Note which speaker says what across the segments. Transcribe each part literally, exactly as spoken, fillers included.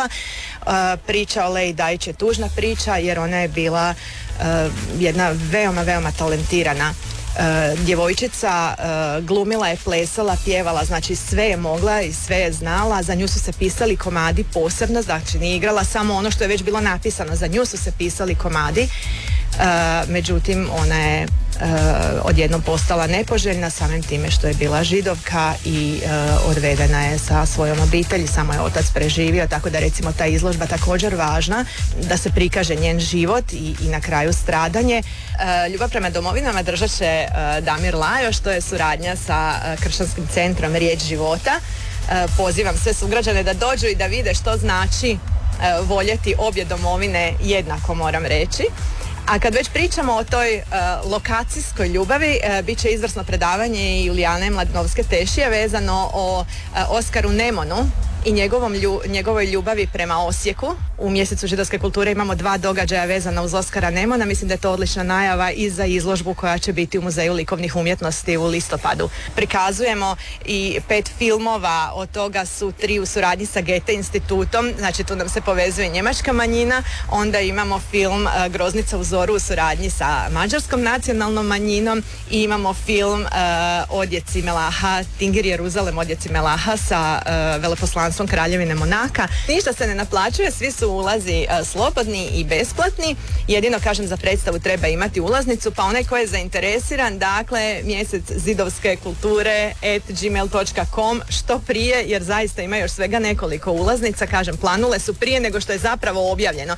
Speaker 1: snimala. Uh, priča o Lej Dajić je tužna priča jer ona je bila uh, jedna veoma, veoma talentirana Uh, djevojčica, uh, glumila je, plesala, pjevala, znači sve je mogla i sve je znala, za nju su se pisali komadi posebno, znači nije igrala samo ono što je već bilo napisano, za nju su se pisali komadi, uh, međutim ona je uh, odjednom postala nepoželjna samim time što je bila židovka i uh, odvedena je sa svojom obitelji, samo je otac preživio, tako da recimo ta izložba također važna, da se prikaže njen život i, i na kraju stradanje. Uh, Ljubav prema domovinama držat će uh, Damir Lajoš, to je suradnja sa uh, Kršćanskim centrom Riječ života. Uh, pozivam sve sugrađane da dođu i da vide što znači uh, voljeti obje domovine jednako, moram reći. A kad već pričamo o toj uh, lokacijskoj ljubavi, uh, bit će izvrsno predavanje i Julijane Mladinovske-Tešije vezano o uh, Oskaru Nemonu i njegovom lju, njegovoj ljubavi prema Osijeku. U mjesecu židovske kulture imamo dva događaja vezana uz Oskara Nemona. Mislim da je to odlična najava i za izložbu koja će biti u Muzeju likovnih umjetnosti u listopadu. Prikazujemo i pet filmova, od toga su tri u suradnji sa Goethe institutom, znači tu nam se povezuje njemačka manjina. Onda imamo film uh, Groznica u zoru u suradnji sa mađarskom nacionalnom manjinom i imamo film uh, Odjeci Melaha, Tingir Jeruzalem, Odjeci Melaha sa uh, veleposlanstvom Kraljevine Monaka. Ništa se ne naplaćuje, svi su ulazi uh, slobodni i besplatni. Jedino, kažem, za predstavu treba imati ulaznicu, pa onaj ko je zainteresiran, dakle, mjesec zidovske kulture at gmail dot com što prije, jer zaista ima još svega nekoliko ulaznica, kažem, planule su prije nego što je zapravo objavljeno.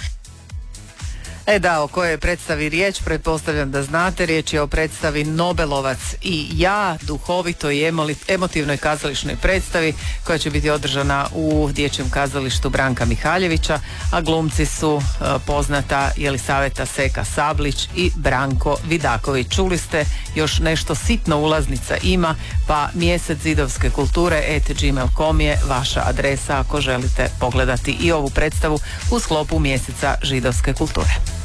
Speaker 2: E da, o kojoj predstavi riječ, pretpostavljam da znate, riječ je o predstavi Nobelovac i ja, duhovitoj i emotivnoj kazališnoj predstavi koja će biti održana u Dječjem kazalištu Branka Mihaljevića, a glumci su e, poznata Jelisaveta Seka Sablić i Branko Vidaković. Čuli ste, još nešto sitno ulaznica ima, pa mjesec zidovske kulture at gmail dot com je vaša adresa ako želite pogledati i ovu predstavu u sklopu mjeseca židovske kulture.